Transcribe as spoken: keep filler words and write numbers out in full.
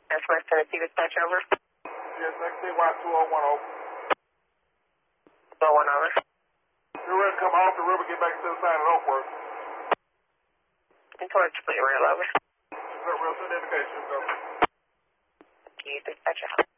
That's West Tennessee dispatch over. Yes, next thing, Y two oh one over. Go one over. You're ready to come off the river, get back to the side of Oakworth. And towards Split Rail over. Split Rail, send indications over. Thank you, dispatcher.